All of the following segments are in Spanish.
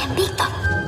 bien, Víctor.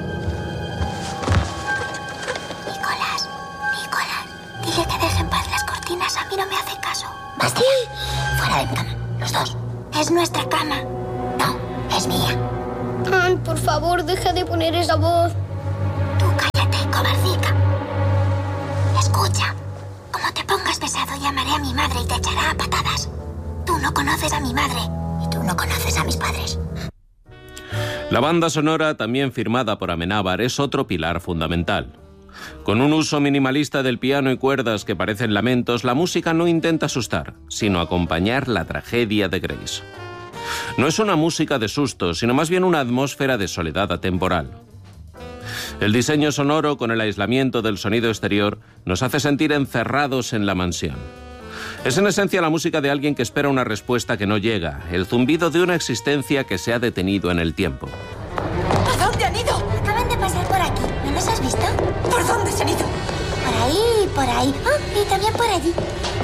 Nicolás, dile que deje en paz las cortinas. A mí no me hace caso. Basta. Fuera de mi cama, los dos. Es nuestra cama. No, es mía. Anne, por favor, deja de poner esa voz. Tú cállate, cobardica. Escucha, como te pongas pesado, llamaré a mi madre y te echará a patadas. Tú no conoces a mi madre y tú no conoces a mis padres. La banda sonora, también firmada por Amenábar, es otro pilar fundamental. Con un uso minimalista del piano y cuerdas que parecen lamentos, la música no intenta asustar, sino acompañar la tragedia de Grace. No es una música de susto, sino más bien una atmósfera de soledad atemporal. El diseño sonoro, con el aislamiento del sonido exterior, nos hace sentir encerrados en la mansión. Es en esencia la música de alguien que espera una respuesta que no llega, el zumbido de una existencia que se ha detenido en el tiempo. ¿A dónde han ido? Acaban de pasar por aquí. ¿No los has visto? ¿Por dónde se han ido? Por ahí y por ahí. Oh, y también por allí.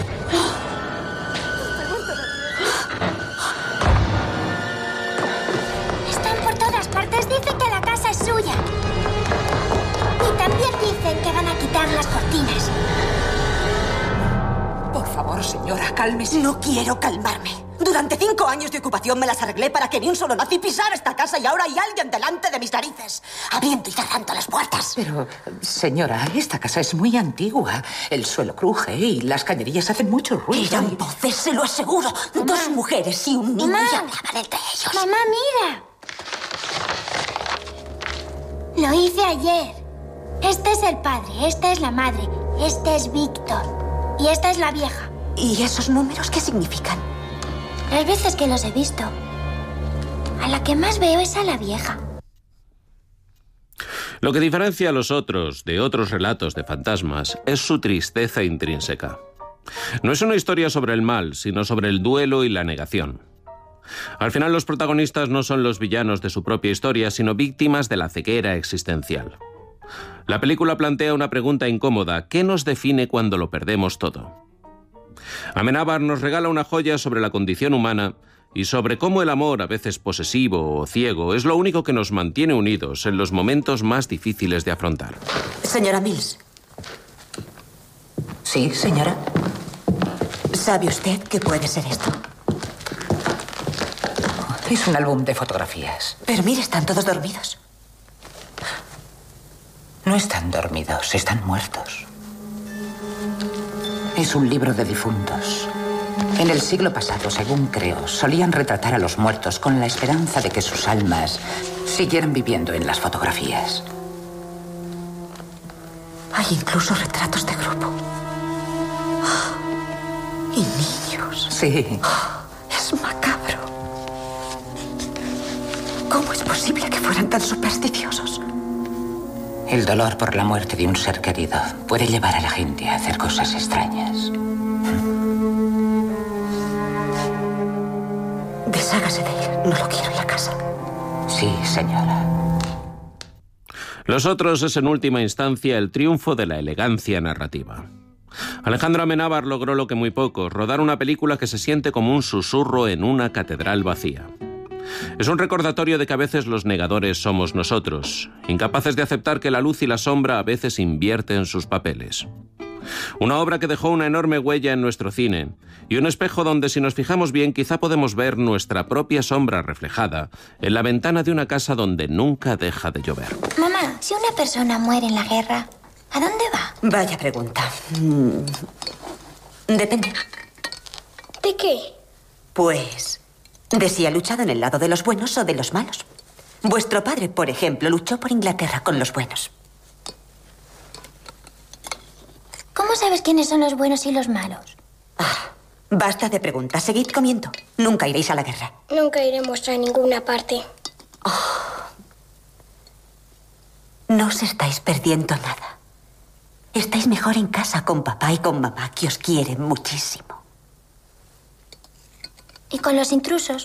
Están por todas partes. Dicen que la casa es suya. Y también dicen que van a quitar las cortinas. Por favor, señora, cálmese. No quiero calmarme. Durante 5 años de ocupación me las arreglé para que ni un solo nazi pisara esta casa y ahora hay alguien delante de mis narices, abriendo y cerrando las puertas. Pero, señora, esta casa es muy antigua. El suelo cruje y las cañerías hacen mucho ruido. Eran voces, se lo aseguro. Mamá. 2 mujeres y un niño y hablaban entre ellos. Mamá, mira. Lo hice ayer. Este es el padre, esta es la madre, este es Víctor y esta es la vieja. ¿Y esos números qué significan? Las veces que los he visto, a la que más veo es a la vieja. Lo que diferencia a los otros de otros relatos de fantasmas es su tristeza intrínseca. No es una historia sobre el mal, sino sobre el duelo y la negación. Al final, los protagonistas no son los villanos de su propia historia, sino víctimas de la ceguera existencial. La película plantea una pregunta incómoda: ¿qué nos define cuando lo perdemos todo? Amenábar nos regala una joya sobre la condición humana y sobre cómo el amor, a veces posesivo o ciego, es lo único que nos mantiene unidos en los momentos más difíciles de afrontar. Señora Mills. Sí, señora. ¿Sabe usted qué puede ser esto? Es un álbum de fotografías. Pero mire, están todos dormidos. No están dormidos, están muertos. Es un libro de difuntos. En el siglo pasado, según creo, solían retratar a los muertos con la esperanza de que sus almas siguieran viviendo en las fotografías. Hay incluso retratos de grupo. Y niños. Sí. Es macabro. ¿Cómo es posible que fueran tan supersticiosos? El dolor por la muerte de un ser querido puede llevar a la gente a hacer cosas extrañas. Deshágase de él. No lo quiero en la casa. Sí, señora. Los otros es en última instancia el triunfo de la elegancia narrativa. Alejandro Amenábar logró lo que muy pocos: rodar una película que se siente como un susurro en una catedral vacía. Es un recordatorio de que a veces los negadores somos nosotros, incapaces de aceptar que la luz y la sombra a veces invierten sus papeles. Una obra que dejó una enorme huella en nuestro cine y un espejo donde, si nos fijamos bien, quizá podemos ver nuestra propia sombra reflejada en la ventana de una casa donde nunca deja de llover. Mamá, si una persona muere en la guerra, ¿a dónde va? Vaya pregunta. Depende. ¿De qué? Pues de si ha luchado en el lado de los buenos o de los malos. Vuestro padre, por ejemplo, luchó por Inglaterra con los buenos. ¿Cómo sabes quiénes son los buenos y los malos? Basta de preguntas. Seguid comiendo. Nunca iréis a la guerra. Nunca iremos a ninguna parte. No os estáis perdiendo nada. Estáis mejor en casa con papá y con mamá, que os quieren muchísimo. ¿Y con los intrusos?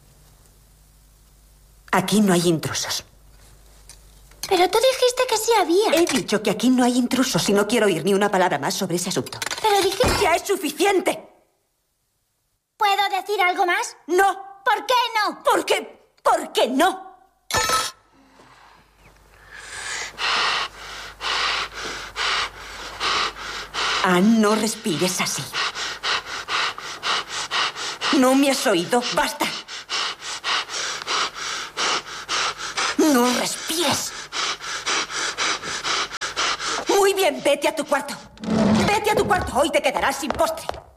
Aquí no hay intrusos. Pero tú dijiste que sí había. He dicho que aquí no hay intrusos y no quiero oír ni una palabra más sobre ese asunto. Pero dijiste... ¡Ya es suficiente! ¿Puedo decir algo más? ¡No! ¿Por qué no? ¿Por qué no? Anne, no respires así. ¿No me has oído? ¡Basta! ¡No respires! Muy bien, vete a tu cuarto. Vete a tu cuarto. Hoy te quedarás sin postre.